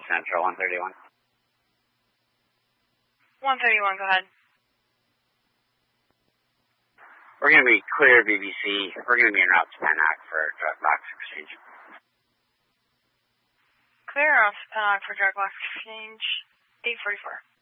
Central 131. 131, go ahead. We're going to be clear BBC. We're going to be en route to Pennock for drug box exchange. Clear off Pennock for drug box exchange, 844.